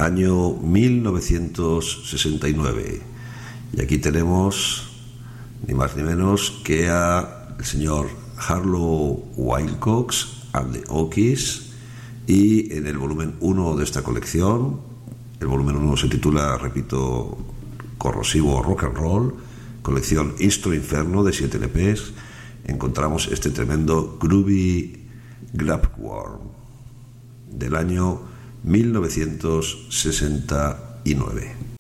año 1969. Y aquí tenemos ni más ni menos que a el señor Harlow Wilcox and the Okies, y en el volumen 1 de esta colección, el volumen 1 se titula, repito, Corrosivo Rock and Roll, colección Instro Inferno de 7 LPs, encontramos este tremendo Groovy Glapworm del año 1969.